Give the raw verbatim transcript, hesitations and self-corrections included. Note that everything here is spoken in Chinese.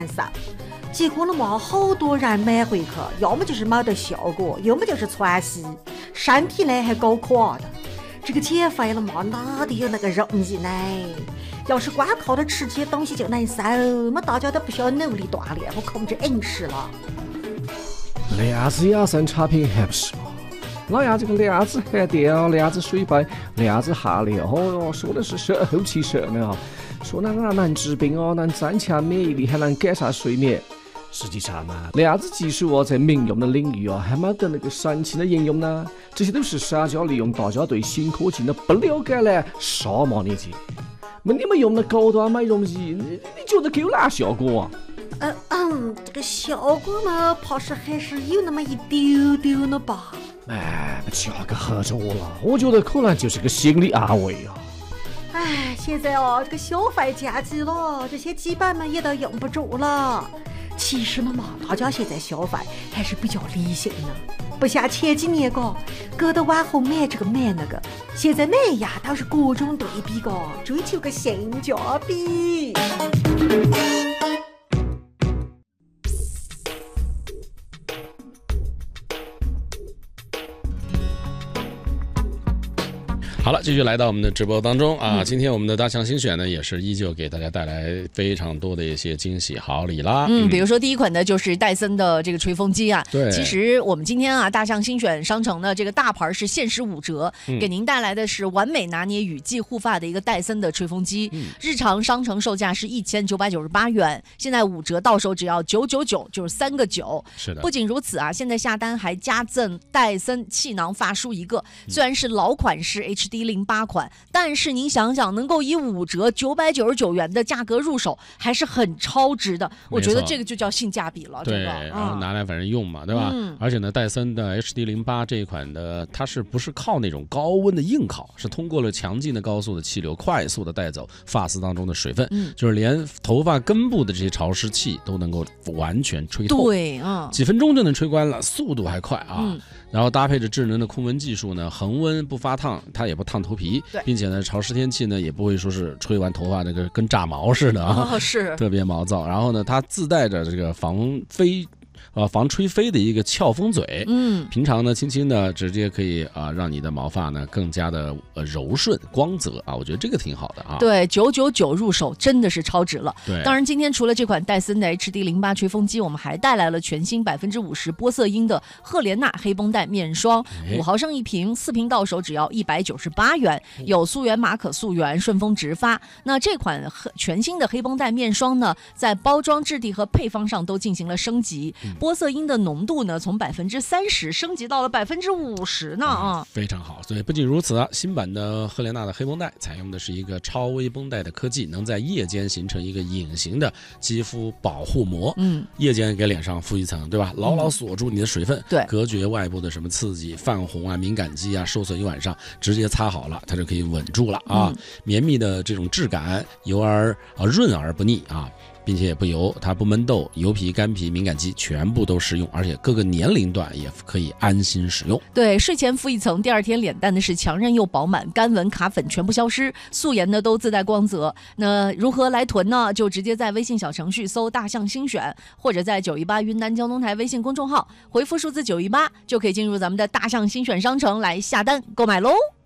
上，结果了嘛，好多人买回去，要么就是没得效果，要么就是窜稀，身体呢还搞垮的。这个减肥了嘛，哪里有那个容易呢？要是光靠着吃这些东西就能瘦，嘛大家都不需要努力锻炼和控制饮食了。 莲子养生产品还不是吗？老呀，这个莲子含电、莲子水杯、莲子哈料，哦哟，说的是瘦其瘦呢，说那个能治病哦，能增强免疫力，还能改善睡眠。实际上呢，莲子技术哦，在民用的领域哦，还没得那个神奇的应用呢。这些都是商家利用大家对新科技的不了解来杀骂你去。那你们用的高端美容仪，你你觉得够哪效果啊？ 嗯嗯，这个效果嘛，怕是还是有那么一丢丢了吧。 哎，价格合着我了，我觉得可能就是个心理安慰啊。 哎，现在哦，这个消费降级了，这些基本们也都用不着了。其实呢嘛，大家现在消费还是比较理性的，不像前几年个，搁得网红买这个买那个，现在买呀都是各种对比个，追求个性价比。 好了，继续来到我们的直播当中啊！嗯、今天我们的大象新选呢，也是依旧给大家带来非常多的一些惊喜好礼啦。 嗯，比如说第一款呢，就是戴森的这个吹风机啊。 对， 其实我们今天啊，大象新选商城的这个大牌是限时五折，嗯、给您带来的是完美拿捏雨季护发的一个戴森的吹风机。嗯、日常商城售价是一千九百九十八元，现在五折到手只要九九九，就是三个九。 是的。 不仅如此啊，现在下单还加赠戴森气囊发梳一个，虽然是老款式 H D 零八款，但是您想想，能够以五折九百九十九元的价格入手，还是很超值的。我觉得这个就叫性价比了。 对， 这个、 然后拿来反正用嘛，对吧？嗯、而且呢，戴森的 H D 零八 这一款的，它是不是靠那种高温的硬烤，是通过了强劲的高速的气流，快速的带走发丝当中的水分，嗯、就是连头发根部的这些潮湿气都能够完全吹透。 对，嗯， 几分钟就能吹干了，速度还快啊。 嗯然后搭配着智能的控温技术呢，恒温不发烫，它也不烫头皮，并且呢，潮湿天气呢也不会说是吹完头发那个跟炸毛似的啊， 哦、是特别毛躁。然后呢，它自带着这个防飞。呃，防吹飞的一个翘风嘴，嗯，平常呢，轻轻的直接可以啊、呃，让你的毛发呢更加的呃柔顺光泽啊，我觉得这个挺好的啊。 对，九九九入手真的是超值了。 对， 当然今天除了这款戴森的 H D 零八 吹风机，我们还带来了全新百分之五十玻色因的赫莲娜黑绷带面霜，五毫升一瓶，四瓶到手只要一百九十八元，有素源、马可素源、顺丰直发。那这款全新的黑绷带面霜呢，在包装质地和配方上都进行了升级。嗯玻色因的浓度呢，从百分之三十升级到了百分之五十呢啊、 嗯，非常好。所以不仅如此啊，新版的赫莲娜的黑绷带采用的是一个超微绷带的科技，能在夜间形成一个隐形的肌肤保护膜。嗯，夜间给脸上敷一层，对吧？牢牢锁住你的水分， 嗯、对， 隔绝外部的什么刺激、泛红啊、敏感肌啊，受损一晚上，直接擦好了，它就可以稳住了啊。嗯、绵密的这种质感，油而啊润而不腻啊。并且也不油，它不闷痘，油皮、干皮、敏感肌全部都适用，而且各个年龄段也可以安心使用。 对，睡前敷一层，第二天脸蛋的是强韧又饱满，干纹、卡粉全部消失，素颜呢都自带光泽。那如何来囤呢？就直接在微信小程序搜大象新选，或者在九一八云南交通台微信公众号回复数字九一八，就可以进入咱们的大象新选商城来下单购买喽。